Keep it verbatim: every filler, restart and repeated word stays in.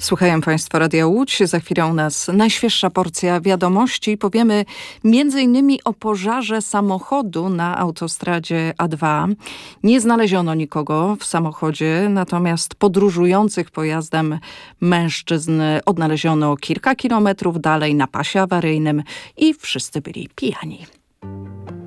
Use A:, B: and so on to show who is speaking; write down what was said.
A: Słuchają Państwo Radia Łódź. Za chwilę u nas najświeższa porcja wiadomości. Powiemy między innymi o pożarze samochodu na autostradzie A dwa. Nie znaleziono nikogo w samochodzie, natomiast podróżujących pojazdem mężczyzn odnaleziono kilka kilometrów dalej na pasie awaryjnym i wszyscy byli pijani.